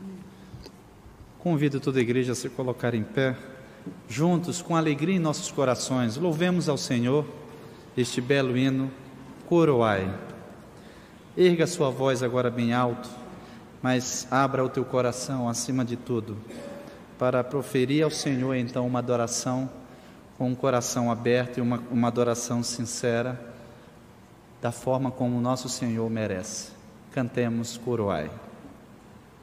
Convido toda a igreja a se colocar em pé, juntos, com alegria em nossos corações. Louvemos ao Senhor este belo hino, Coroai. Erga sua voz agora bem alto, mas abra o teu coração acima de tudo, para proferir ao Senhor então uma adoração com um coração aberto e uma adoração sincera, da forma como o nosso Senhor merece. Cantemos Coroai.